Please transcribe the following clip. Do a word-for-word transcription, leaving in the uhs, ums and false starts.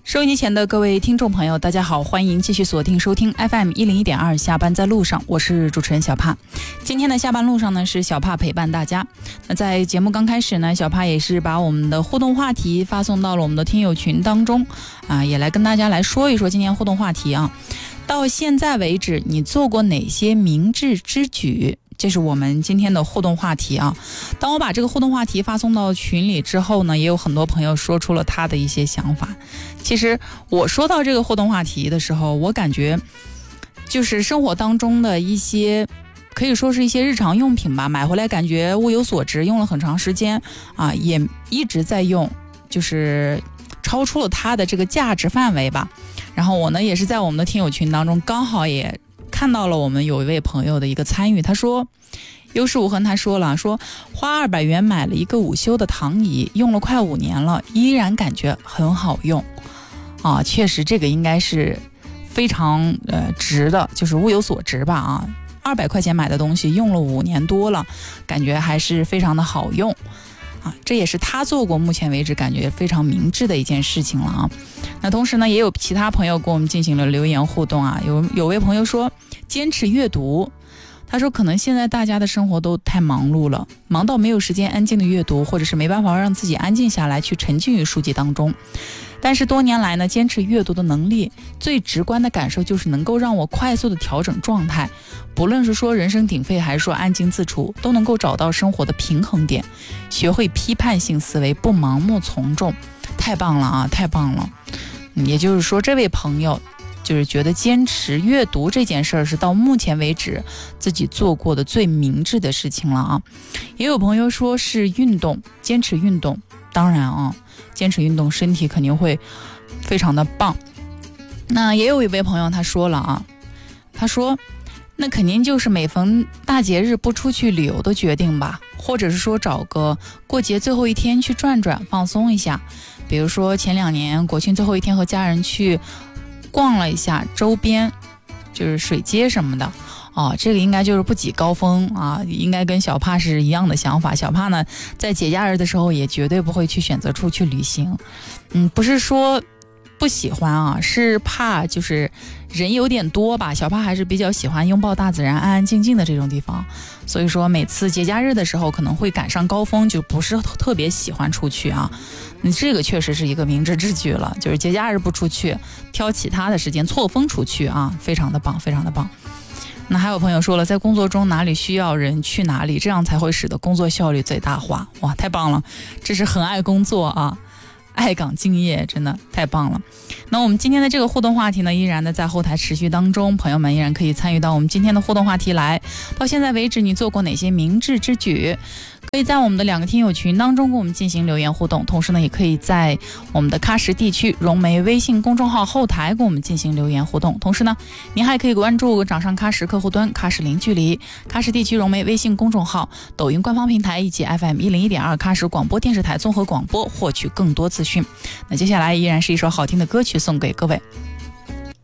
收音机前的各位听众朋友，大家好，欢迎继续锁定收听 F M 一零一点二下班在路上，我是主持人小帕。今天的下班路上呢，是小帕陪伴大家。那在节目刚开始呢，小帕也是把我们的互动话题发送到了我们的听友群当中啊，也来跟大家来说一说今天互动话题啊。到现在为止，你做过哪些明智之举？这是我们今天的互动话题啊。当我把这个互动话题发送到群里之后呢，也有很多朋友说出了他的一些想法。其实我说到这个互动话题的时候，我感觉就是生活当中的一些可以说是一些日常用品吧，买回来感觉物有所值，用了很长时间啊，也一直在用，就是超出了它的这个价值范围吧。然后我呢也是在我们的听友群当中刚好也看到了我们有一位朋友的一个参与，他说优势无痕，他说了说花二百元买了一个午休的躺椅，用了快五年了，依然感觉很好用啊，确实这个应该是非常呃值的，就是物有所值吧啊，二百块钱买的东西用了五年多了，感觉还是非常的好用啊，这也是他做过目前为止感觉非常明智的一件事情了啊。那同时呢，也有其他朋友跟我们进行了留言互动啊，有有位朋友说坚持阅读，他说可能现在大家的生活都太忙碌了，忙到没有时间安静的阅读，或者是没办法让自己安静下来去沉浸于书籍当中。但是多年来呢，坚持阅读的能力最直观的感受就是能够让我快速的调整状态，不论是说人声鼎沸还是说安静自处，都能够找到生活的平衡点，学会批判性思维，不盲目从众。太棒了啊，太棒了。也就是说这位朋友就是觉得坚持阅读这件事儿是到目前为止自己做过的最明智的事情了啊。也有朋友说是运动，坚持运动，当然啊，坚持运动身体肯定会非常的棒。那也有一位朋友他说了啊，他说那肯定就是每逢大节日不出去旅游的决定吧，或者是说找个过节最后一天去转转放松一下，比如说前两年国庆最后一天和家人去逛了一下周边，就是水街什么的哦，这个应该就是不挤高峰啊，应该跟小帕是一样的想法。小帕呢，在节假日的时候也绝对不会去选择出去旅行，嗯，不是说不喜欢啊，是怕就是人有点多吧，小帕还是比较喜欢拥抱大自然，安安静静的这种地方。所以说每次节假日的时候可能会赶上高峰，就不是特别喜欢出去啊。你这个确实是一个明智之举了，就是节假日不出去，挑其他的时间错峰出去啊，非常的棒，非常的棒。那还有朋友说了，在工作中哪里需要人去哪里，这样才会使得工作效率最大化。哇，太棒了，这是很爱工作啊，爱岗敬业，真的太棒了。那我们今天的这个互动话题呢，依然的在后台持续当中，朋友们依然可以参与到我们今天的互动话题来。到现在为止，你做过哪些明智之举？可以在我们的两个听友群当中跟我们进行留言互动，同时呢，也可以在我们的喀什地区融媒微信公众号后台跟我们进行留言互动。同时呢，您还可以关注掌上喀什客户端、喀什零距离、喀什地区融媒微信公众号、抖音官方平台以及 F M 一零一点二喀什广播电视台综合广播，获取更多资讯。那接下来依然是一首好听的歌曲送给各位。